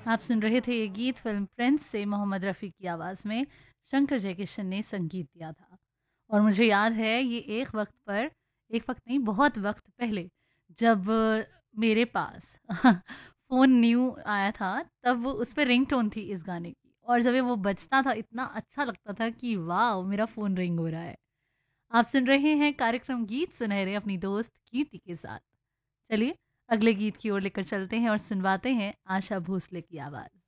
आप सुन रहे थे ये गीत फ़िल्म प्रिंस से मोहम्मद रफ़ी की आवाज़ में शंकर जयकिशन ने संगीत दिया था। और मुझे याद है ये एक वक़्त नहीं बहुत वक़्त पहले जब मेरे पास फ़ोन न्यू आया था तब उस पे रिंगटोन थी इस गाने की और जब ये वो बजता था इतना अच्छा लगता था कि वाओ! मेरा फ़ोन रिंग हो रहा है। आप सुन रहे हैं कार्यक्रम गीत सुनहरे अपनी दोस्त कीर्ति के साथ। चलिए अगले गीत की ओर लेकर चलते हैं और सुनवाते हैं आशा भोसले की आवाज़।